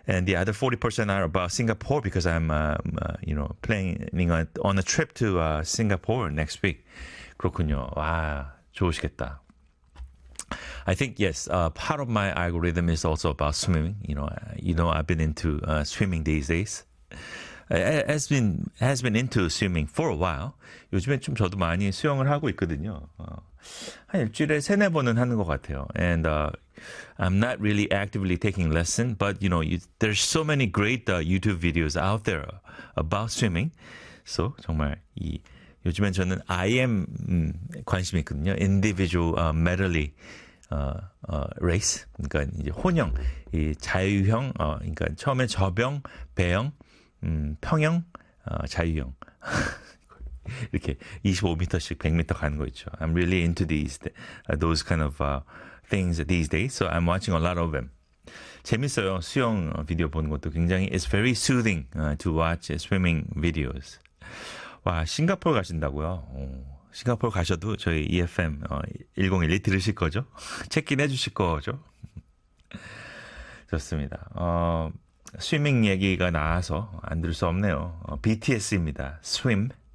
And the other 40% are about Singapore because I'm, planning on a trip to Singapore next week. 그렇군요. 와, 좋으시겠다. I think yes. Part of my algorithm is also about swimming. I've been into swimming these days. Has been into swimming for a while. 요즘에 좀 저도 많이 수영을 하고 있거든요. 한 일주일에 3-4번은 하는 것 같아요. And I'm not really actively taking lesson, but there's so many great YouTube videos out there about swimming. So 정말 요즘엔 저는 IM 관심이 있거든요. Individual medley race. 그러니까 이제 혼영, 이 자유형, 그러니까 처음에 저병, 배영, 평영, 자유형. 이렇게 25m씩 100m 가는 거 있죠. I'm really into those kind of things these days. So I'm watching a lot of them. 재밌어요. 수영 비디오 보는 것도 굉장히 it's very soothing to watch swimming videos. 와, 싱가포르 가신다고요? 싱가포르 가셔도 저희 EFM 1012 들으실 거죠? 체크인 해주실 거죠? 좋습니다. 스위밍 얘기가 나와서 안 들을 수 없네요. BTS입니다. Swim.